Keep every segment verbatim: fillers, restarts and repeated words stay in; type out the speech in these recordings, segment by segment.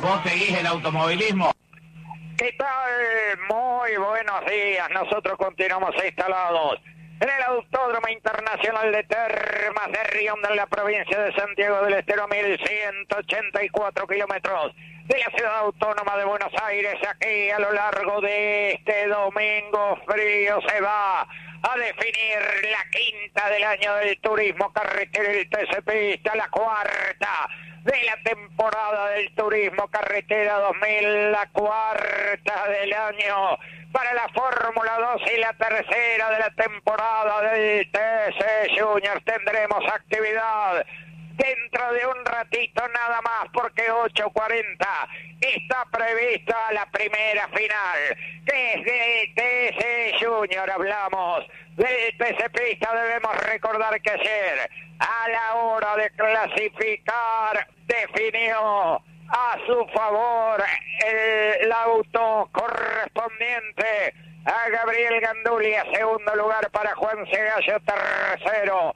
¿Vos seguís el automovilismo? ¿Qué tal? Muy buenos días. Nosotros continuamos instalados en el Autódromo Internacional de Termas de Rionda, en la provincia de Santiago del Estero, mil ciento ochenta y cuatro kilómetros de la ciudad autónoma de Buenos Aires. Aquí, a lo largo de este domingo frío, se va a definir la quinta del año del turismo carretera y T C Pista, la cuarta de la temporada del turismo carretera dos mil, la cuarta del año para la Fórmula dos y la tercera de la temporada del T C Juniors. Tendremos actividad dentro de un ratito nada más, porque ocho cuarenta está prevista la primera final, que es del T C Junior. Hablamos del T C Pista. Debemos recordar que ayer, a la hora de clasificar, definió a su favor el auto correspondiente a Gabriel Gandulia, segundo lugar para Juan Segallo, tercero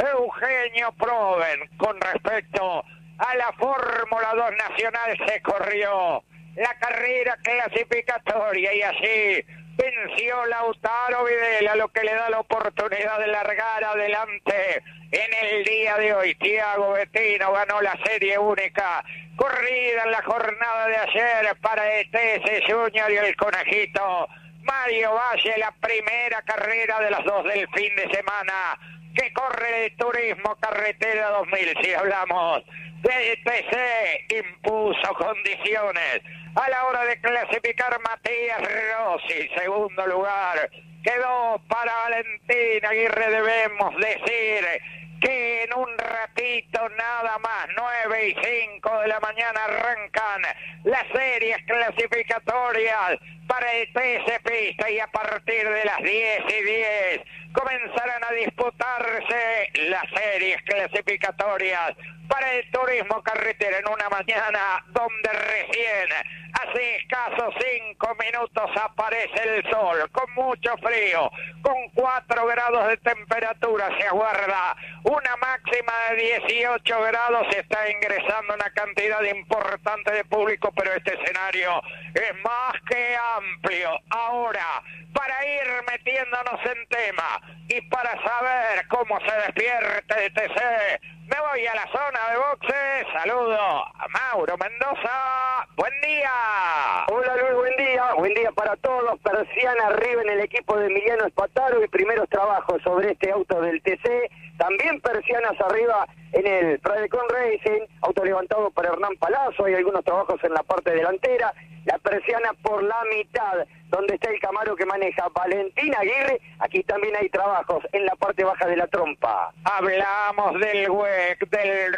Eugenio Proven. Con respecto a la Fórmula dos Nacional, se corrió la carrera clasificatoria y así venció Lautaro Videla, lo que le da la oportunidad de largar adelante en el día de hoy. Tiago Bettino ganó la serie única corrida en la jornada de ayer para el T C Junior, y el conejito Mario Valle, la primera carrera de las dos del fin de semana que corre el turismo carretera dos mil. Si hablamos del T C, impuso condiciones a la hora de clasificar. Matías Rossi, segundo lugar, quedó para Valentín Aguirre. Debemos decir que en un ratito nada más, nueve y cinco de la mañana, arrancan las series clasificatorias para el T C Pista, y a partir de las diez y diez comenzarán a disputarse las series clasificatorias para el turismo carretera, en una mañana donde recién hace escasos cinco minutos aparece el sol, con mucho frío, con cuatro grados de temperatura. Se aguarda una máxima de dieciocho grados, se está ingresando una cantidad importante de público, pero este escenario es más que amplio. Ahora, para ir metiéndonos en tema y para saber cómo se despierta el T C, me voy a la zona de boxes. Saludo a Mauro Mendoza. Buen día. Hola Luis, buen día. Buen día para todos. Persiana arriba en el equipo de Emiliano Espataro y primeros trabajos sobre este auto del T C. También persianas arriba en el Pradecon Racing, auto levantado por Hernán Palazzo. Hay algunos trabajos en la parte delantera. La persiana por la mitad, donde está el Camaro que maneja Valentín Aguirre. Aquí también hay trabajos en la parte baja de la trompa. Hablamos del hueco, del,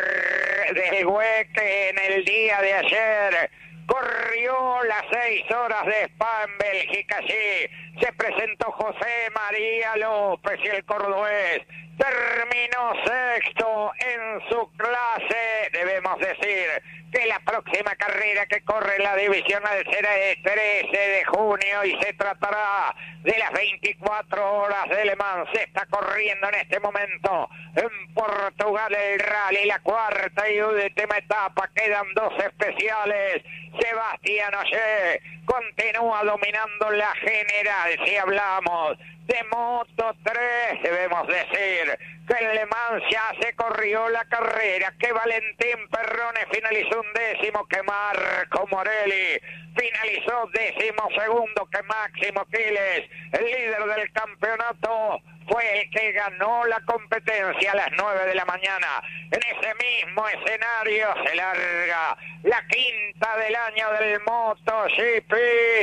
del hueco que en el día de ayer corrió las seis horas de Spa en Bélgica. Allí se presentó José María López y el cordobés terminó sexto en su clase. Debemos decir que la próxima carrera que corre la divisional será el trece de junio y se tratará de las veinticuatro horas de Le Mans. Se está corriendo en este momento en Portugal el rally, la cuarta y última etapa. Quedan dos especiales. Sebastián Ogier continúa dominando la general. Si hablamos de Moto tres, debemos decir que en Le Mans ya se corrió la carrera, que Valentín Perrone finalizó un décimo, que Marco Morelli finalizó décimo segundo, que Máximo Quiles, el líder del campeonato, fue el que ganó la competencia a las nueve de la mañana. En ese mismo escenario se larga la quinta del año del MotoGP.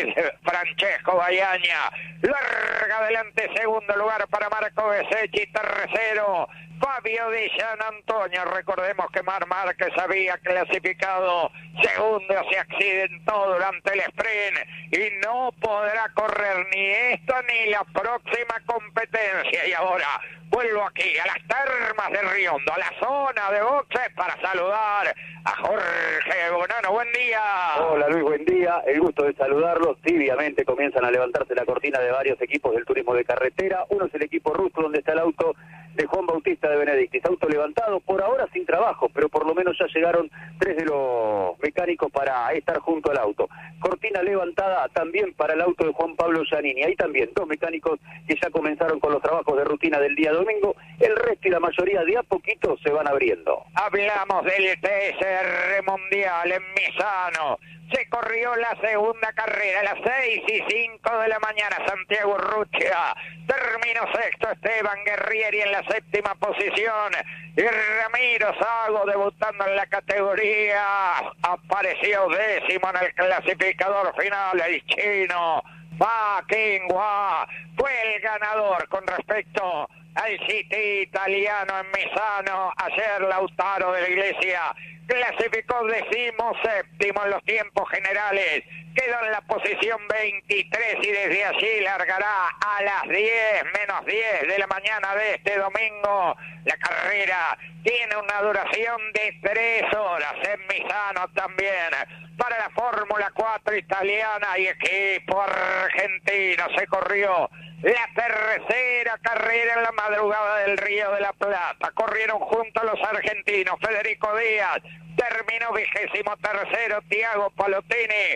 Francesco Bayaña larga adelante, segundo lugar para Marco Besechi, tercero Fabio Di Gian Antonio. Recordemos que Mar Márquez había clasificado segundo, se accidentó durante el sprint y no podrá correr ni esta ni la próxima competencia. Y ahora vuelvo aquí a las Termas de Riondo, a la zona de boxes, para saludar a Jorge Bonano. Buen día. Hola Luis, buen día. El gusto de saludarlos. Tibiamente comienzan a levantarse la cortina de varios equipos del turismo de carretera. Uno es el equipo Russo, donde está el auto de Juan Bautista de Benedictis. Auto levantado, por ahora sin trabajo, pero por lo menos ya llegaron tres de los mecánicos para estar junto al auto. Cortina levantada también para el auto de Juan Pablo Giannini. Ahí también dos mecánicos que ya comenzaron con los trabajos de rutina del día domingo. El resto y la mayoría de a poquito se van abriendo. Hablamos del T S R Mundial en Misano. Se corrió la segunda carrera a las seis y cinco de la mañana. Santiago Urrutia terminó sexto. Esteban Guerrieri en la séptima posición. Y Ramiro Sago, debutando en la categoría, apareció décimo en el clasificador final. El chino Pa Qinghua fue el ganador con respecto al City italiano en Misano. Ayer Lautaro de la Iglesia clasificó decimoséptimo en los tiempos generales, quedó en la posición veintitrés y desde allí largará a las diez menos diez de la mañana de este domingo. La carrera tiene una duración de tres horas en Misano también. Para la Fórmula cuatro italiana y equipo argentino se corrió la tercera carrera en la madrugada del Río de la Plata. Corrieron juntos los argentinos. Federico Díaz terminó vigésimo tercero, Tiago Palotini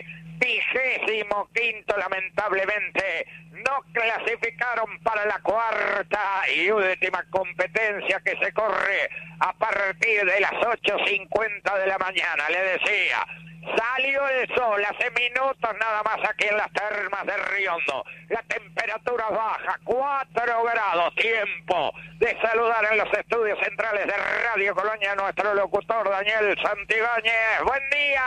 vigésimo quinto. Lamentablemente no clasificaron para la cuarta y última competencia que se corre a partir de las ocho cincuenta de la mañana. Le decía, salió el sol hace minutos nada más aquí en las termas de Riondo. La temperatura baja, cuatro grados. Tiempo de saludar en los estudios centrales de Radio Colonia a nuestro locutor Daniel Santibáñez. ¡Buen día!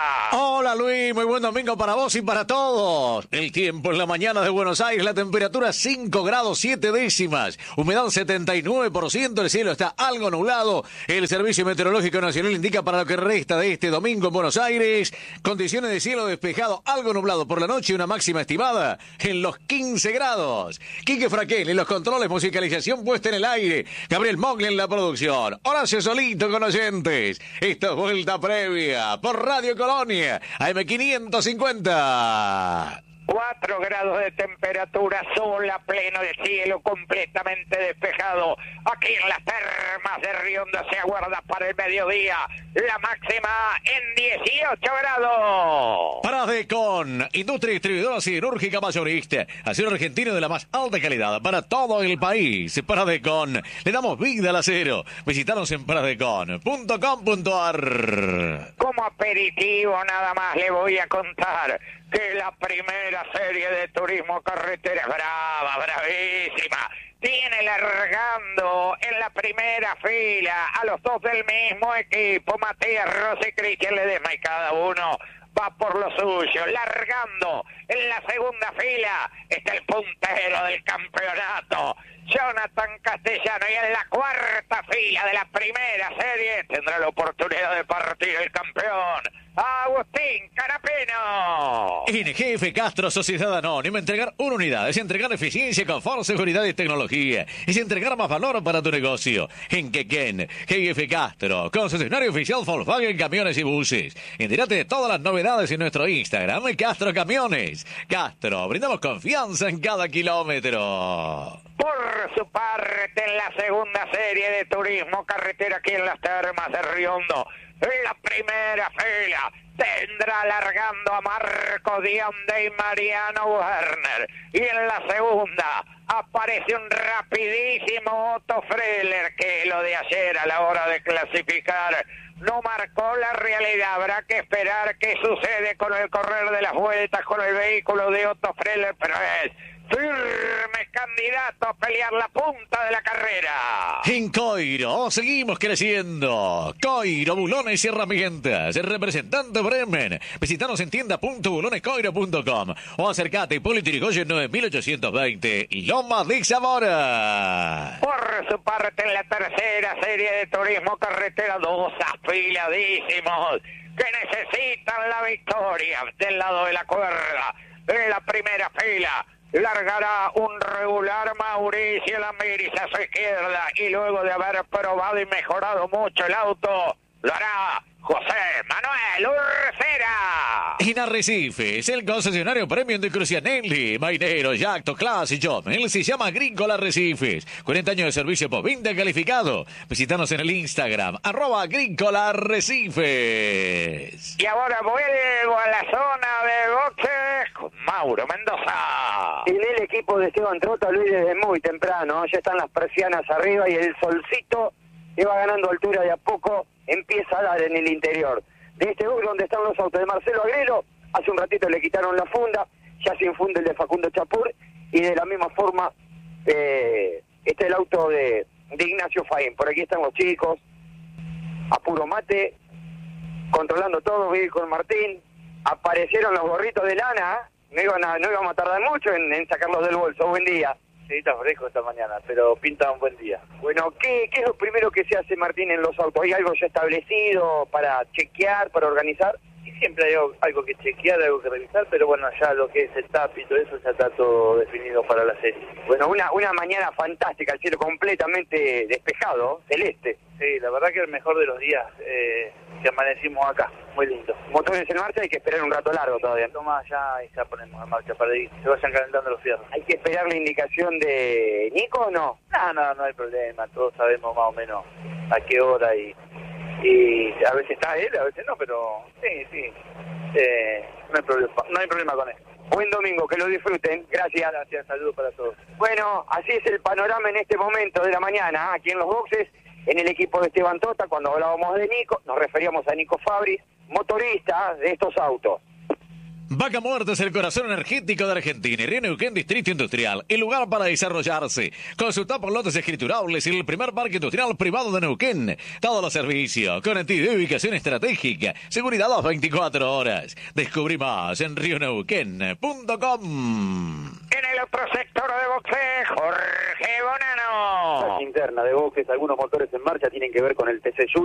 Hola Luis, muy buen domingo para vos y para todos. El tiempo en la mañana de Buenos Aires, la temperatura cinco grados siete décimas, humedad setenta y nueve por ciento, el cielo está algo nublado. El Servicio Meteorológico Nacional indica para lo que resta de este domingo en Buenos Aires, condiciones de cielo despejado, algo nublado por la noche, una máxima estimada en los quince grados. Quique Fraquel en los controles, musicalización puesta en el aire. Gabriel Mogli en la producción. Horacio Solito con oyentes. Esto es Vuelta Previa por Radio Colonia, A M quinientos cincuenta. cuatro grados de temperatura, sol a pleno de cielo, completamente despejado. Aquí en las termas de Riondo se aguarda para el mediodía la máxima en dieciocho grados. Paradecon, industria distribuidora siderúrgica mayorista, acero argentino de la más alta calidad para todo el país. Paradecon, le damos vida al acero. Visítanos en paradecon punto com punto a r. Como aperitivo nada más le voy a contar que la primera serie de turismo carretera es brava, bravísima. Tiene largando en la primera fila a los dos del mismo equipo, Matías Rossi y Cristian Ledesma, y cada uno va por lo suyo. Largando en la segunda fila está el puntero del campeonato, Jonathan Castellano, y en la cuarta fila de la primera serie tendrá la oportunidad de partir el campeón, Agustín Carapino. En G F Castro Sociedad Anónima, entregar una unidad es entregar eficiencia, confort, seguridad y tecnología. Es entregar más valor para tu negocio. En Quequén, G F Castro, concesionario oficial Volkswagen Camiones y Buses. Entérate de todas las novedades en nuestro Instagram, Castro Camiones. Castro, brindamos confianza en cada kilómetro. Por su parte, en la segunda serie de turismo carretera aquí en las termas de Riondo, en la primera fila tendrá largando a Marco Dionde y Mariano Werner, y en la segunda aparece un rapidísimo Otto Freller, que lo de ayer a la hora de clasificar no marcó la realidad. Habrá que esperar qué sucede con el correr de las vueltas con el vehículo de Otto Freller, pero es firme candidato a pelear la punta de la carrera. En Coiro seguimos creciendo. Coiro, bulones y herramientas. El representante Bremen. Visítanos en tienda punto bulones coiro punto com o acércate Hipólito Yrigoyen nueve mil ochocientos veinte, Loma de Zamora. Por su parte, en la tercera serie de turismo carretera, dos afiladísimos que necesitan la victoria del lado de la cuerda. En la primera fila largará un regular Mauricio Lambiris a su izquierda, y luego de haber probado y mejorado mucho el auto, lo hará José Manuel Urcera. En Arrecifes, el concesionario premium de Crucianelli, Mainero, Yacto, Class y Jomel se llama Agrícola Arrecifes. cuarenta años de servicio postventa calificado. Visítanos en el Instagram, arroba Agrícola Arrecifes. Y ahora vuelvo a la zona de boxes con Mauro Mendoza. En el equipo de Esteban Trota, Luis, desde muy temprano, ya están las persianas arriba y el solcito que va ganando altura de a poco empieza a dar en el interior de este box donde están los autos de Marcelo Agrelo. Hace un ratito le quitaron la funda, ya se infunde el de Facundo Chapur, y de la misma forma eh, está el auto de, de Ignacio Faín. Por aquí están los chicos, a puro mate, controlando todo. Vi con Martín, aparecieron los gorritos de lana, no iban a, no íbamos a tardar mucho en, en sacarlos del bolso. Buen día. Sí, está fresco esta mañana, pero pinta un buen día. Bueno, ¿qué, ¿qué es lo primero que se hace, Martín, en los autos? ¿Hay algo ya establecido para chequear, para organizar? Y siempre hay algo que chequear, algo que revisar, pero bueno, ya lo que es el tap y todo eso ya está todo definido para la serie. Bueno, una, una mañana fantástica, el cielo completamente despejado, celeste. Sí, la verdad que es el mejor de los días eh, que amanecimos acá, muy lindo. Motores en marcha, hay que esperar un rato largo todavía. Toma ya y ya ponemos en marcha para que se vayan calentando los fierros. ¿Hay que esperar la indicación de Nico o no? No, no, no hay problema, todos sabemos más o menos a qué hora y... y a veces está él, a veces no, pero sí, sí, eh, no hay problema, no hay problema con eso. Buen domingo, que lo disfruten, gracias. Gracias, saludos para todos. Bueno, así es el panorama en este momento de la mañana, aquí en los boxes, en el equipo de Esteban Tota. Cuando hablábamos de Nico, nos referíamos a Nico Fabris, motorista de estos autos. Vaca Muerta es el corazón energético de Argentina y Río Neuquén Distrito Industrial, el lugar para desarrollarse. Consulta por lotes escriturables en el primer parque industrial privado de Neuquén. Todos los servicios, conectividad y ubicación estratégica, seguridad a las veinticuatro horas. Descubrí más en rio neuquén punto com. En el otro sector de boxes, Jorge Bonano. La interna de boxes, algunos motores en marcha tienen que ver con el T C